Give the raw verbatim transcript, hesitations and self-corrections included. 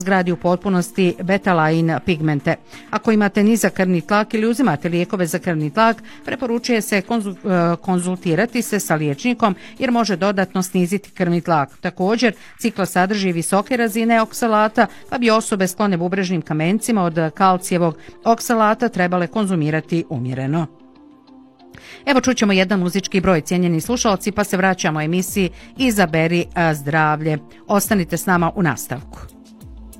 zgradi u potpunosti betalain pigmente. Ako imate nizak krvni tlak ili uzimate lijekove za krvni tlak, preporučuje se konzultirati se sa liječnikom jer može dodatno sniziti krvni tlak. Također, cikla sadrži visoke razine oksalata, pa bi osobe sklone bubrežnim kamencima od kalcijevog oksalata trebale konzumirati umjereno. Evo čućemo jedan muzički broj, cijenjeni slušalci, pa se vraćamo emisiji Izaberi zdravlje. Ostanite s nama u nastavku.